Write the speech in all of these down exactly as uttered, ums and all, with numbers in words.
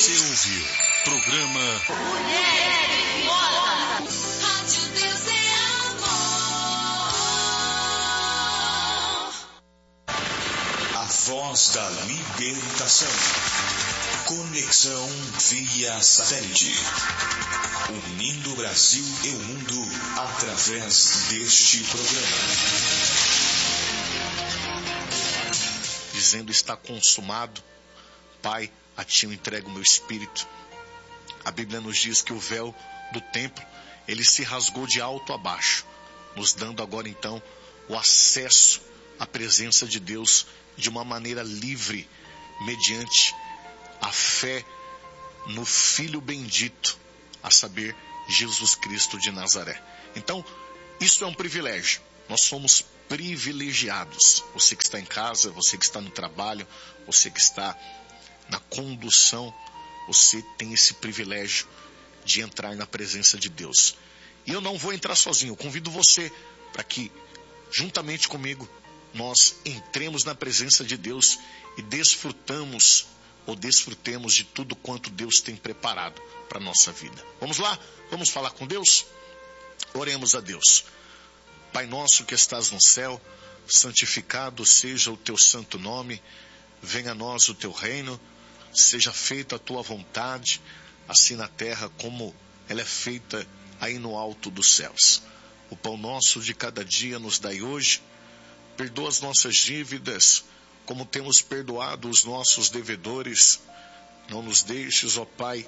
Você ouviu programa Mulheres Moda. Rádio Deus é amor. A Voz da Libertação. Conexão via satélite. Unindo o Brasil e o mundo através deste programa. Dizendo: está consumado. Pai, a ti eu entrego o meu espírito. A Bíblia nos diz que o véu do templo, ele se rasgou de alto a baixo, nos dando agora então o acesso à presença de Deus de uma maneira livre, mediante a fé no Filho bendito, a saber, Jesus Cristo de Nazaré. Então, isso é um privilégio. Nós somos privilegiados. Você que está em casa, você que está no trabalho, você que está na condução, você tem esse privilégio de entrar na presença de Deus. E eu não vou entrar sozinho, eu convido você para que, juntamente comigo, nós entremos na presença de Deus e desfrutamos ou desfrutemos de tudo quanto Deus tem preparado para a nossa vida. Vamos lá? Vamos falar com Deus? Oremos a Deus. Pai nosso que estás no céu, santificado seja o teu santo nome, venha a nós o teu reino, seja feita a tua vontade, assim na terra como ela é feita aí no alto dos céus. O pão nosso de cada dia nos dai hoje, perdoa as nossas dívidas, como temos perdoado os nossos devedores. Não nos deixes, ó Pai,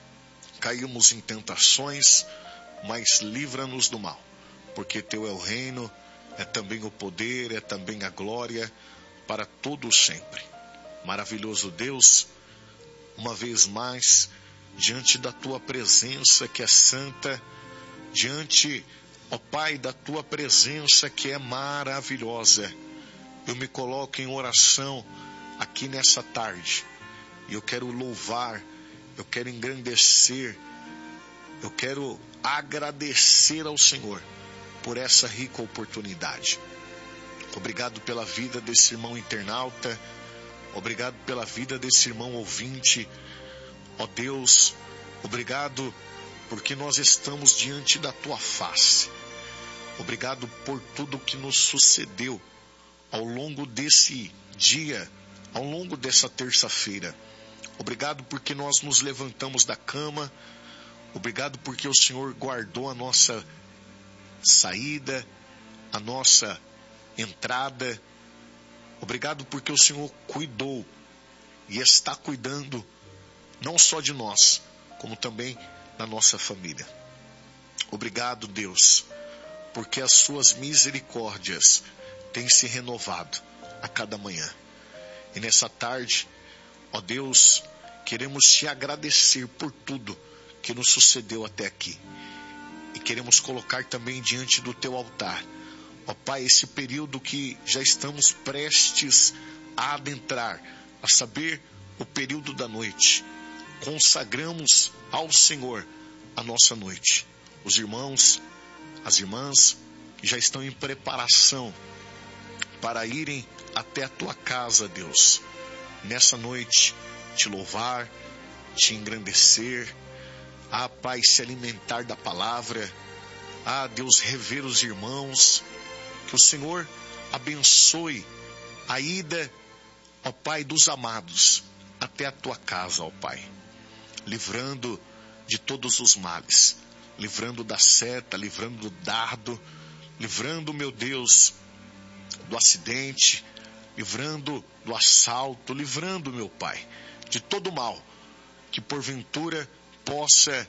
cairmos em tentações, mas livra-nos do mal. Porque teu é o reino, é também o poder, é também a glória, para todos sempre. Maravilhoso Deus, uma vez mais, diante da tua presença que é santa, diante, ó Pai, da tua presença que é maravilhosa, eu me coloco em oração aqui nessa tarde, e eu quero louvar, eu quero engrandecer, eu quero agradecer ao Senhor por essa rica oportunidade. Obrigado pela vida desse irmão internauta, obrigado pela vida desse irmão ouvinte. Ó Deus, obrigado porque nós estamos diante da tua face. Obrigado por tudo que nos sucedeu ao longo desse dia, ao longo dessa terça-feira. Obrigado porque nós nos levantamos da cama. Obrigado porque o Senhor guardou a nossa saída, a nossa entrada. Obrigado porque o Senhor cuidou e está cuidando não só de nós, como também da nossa família. Obrigado, Deus, porque as suas misericórdias têm se renovado a cada manhã. E nessa tarde, ó Deus, queremos te agradecer por tudo que nos sucedeu até aqui. E queremos colocar também diante do teu altar, ó Pai, esse período que já estamos prestes a adentrar, a saber, o período da noite. Consagramos ao Senhor a nossa noite. Os irmãos, as irmãs que já estão em preparação para irem até a tua casa, Deus, nessa noite, te louvar, te engrandecer, ah, Pai, se alimentar da palavra, ah, Deus, rever os irmãos, que o Senhor abençoe a ida, ó Pai, dos amados até a tua casa, ó Pai, livrando de todos os males, livrando da seta, livrando do dardo, livrando, meu Deus, do acidente, livrando do assalto, livrando, meu Pai, de todo mal, que porventura possa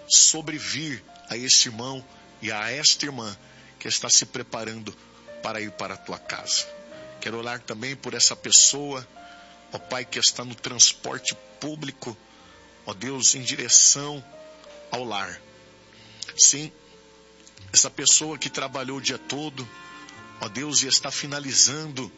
sobrevir a esse irmão e a esta irmã que está se preparando para ir para a tua casa. Quero orar também por essa pessoa, ó Pai, que está no transporte público, ó Deus, em direção ao lar. Sim, essa pessoa que trabalhou o dia todo, ó Deus, e está finalizando,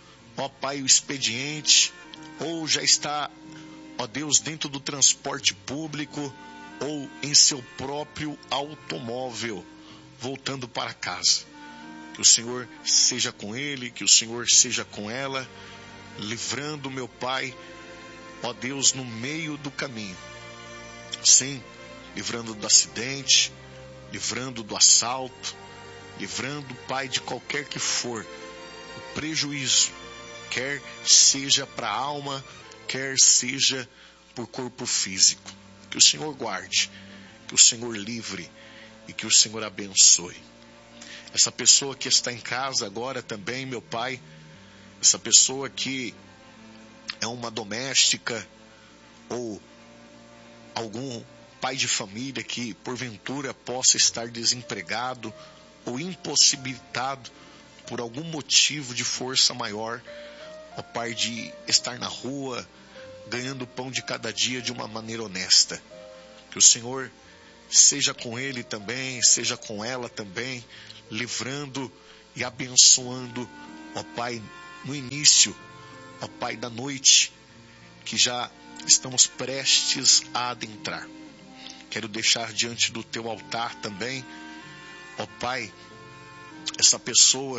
ó Pai, o expediente, ou já está, ó Deus, dentro do transporte público, ou em seu próprio automóvel, voltando para casa. Que o Senhor seja com ele, que o Senhor seja com ela, livrando, meu Pai, ó Deus, no meio do caminho. Sim, livrando do acidente, livrando do assalto, livrando, Pai, de qualquer que for o prejuízo, quer seja para a alma, quer seja por corpo físico. Que o Senhor guarde, que o Senhor livre e que o Senhor abençoe. Essa pessoa que está em casa agora também, meu Pai, essa pessoa que é uma doméstica ou algum pai de família que porventura possa estar desempregado ou impossibilitado por algum motivo de força maior, ó Pai, de estar na rua ganhando o pão de cada dia de uma maneira honesta. Que o Senhor seja com ele também, seja com ela também, livrando e abençoando, ó Pai, no início, ó Pai, da noite, que já estamos prestes a adentrar. Quero deixar diante do teu altar também, ó Pai, essa pessoa